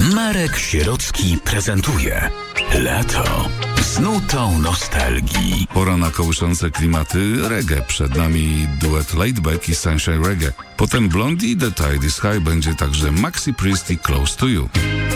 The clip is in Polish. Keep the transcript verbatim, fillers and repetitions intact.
Marek Sierocki prezentuje Lato z nutą nostalgii. Pora na kołyszące klimaty reggae. Przed nami duet Laidback i Sunshine Reggae. Potem Blondie, The Tide is High, będzie także Maxi Priest i Close to You.